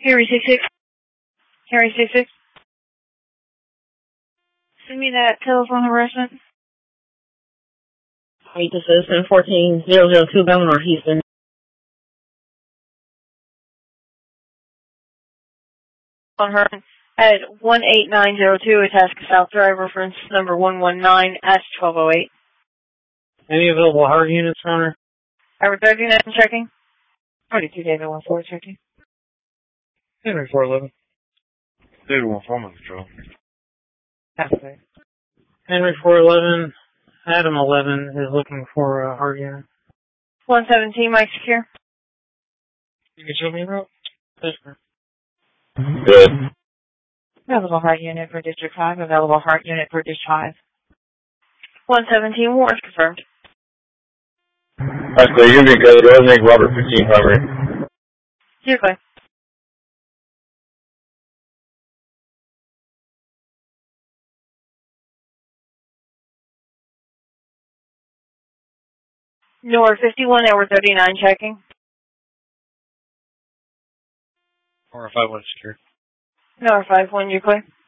Harry 66. Harry 66. Send me that telephone harassment. Meet the citizen 14002 Belmont North Houston. On her at 18902 Itasca South Drive, reference number 119 S1208. Any available hard units, Runner? Hour 39 checking. 42 David 14 checking. Henry 411. David 14 control. Halfway. Henry 411, Adam 11 is looking for a hard unit. 117, Mike secure. You can show me a route? Yes, sir. Good. Available heart unit for District 5. Available heart unit for District 5. 117, warrant confirmed. That's clear. You're good. Go ahead and make Robert 15 primary. You're clear. Nor 51, hour 39 checking. Or 51 secure. Nor 51, you're clear.